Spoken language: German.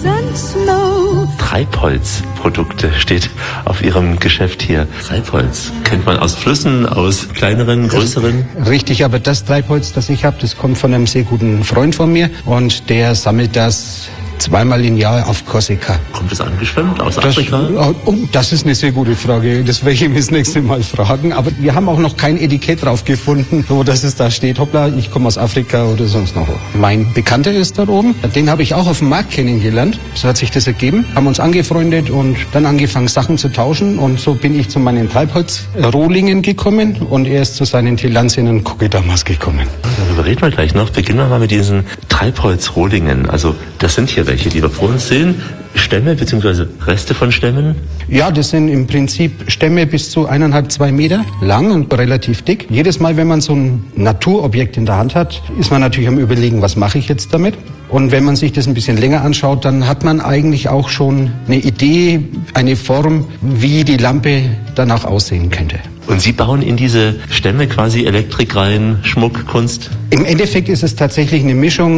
and snow. Treibholzprodukte steht auf Ihrem Geschäft hier. Treibholz kennt man aus Flüssen, aus kleineren, größeren? Richtig, aber das Treibholz, das ich habe, das kommt von einem sehr guten Freund von mir und der sammelt das zweimal im Jahr auf Korsika. Kommt es angeschwemmt aus Afrika? Das ist eine sehr gute Frage. Das werde ich ihm das nächste Mal fragen. Aber wir haben auch noch kein Etikett drauf gefunden, so dass es da steht, hoppla, ich komme aus Afrika oder sonst noch. Mein Bekannter ist da oben. Den habe ich auch auf dem Markt kennengelernt. So hat sich das ergeben. Haben uns angefreundet und dann angefangen, Sachen zu tauschen. Und so bin ich zu meinen Treibholzrohlingen gekommen und er ist zu seinen Tilantinnen Kokedamas gekommen. Darüber reden wir gleich noch. Beginnen wir mal mit diesen Treibholzrohlingen. Also das sind hier welche, die wir vor uns sehen. Stämme bzw. Reste von Stämmen? Ja, das sind im Prinzip Stämme bis zu 1,5, 2 Meter lang und relativ dick. Jedes Mal, wenn man so ein Naturobjekt in der Hand hat, ist man natürlich am Überlegen, was mache ich jetzt damit? Und wenn man sich das ein bisschen länger anschaut, dann hat man eigentlich auch schon eine Idee, eine Form, wie die Lampe danach aussehen könnte. Und Sie bauen in diese Stämme quasi Elektrik rein, Schmuck, Kunst? Im Endeffekt ist es tatsächlich eine Mischung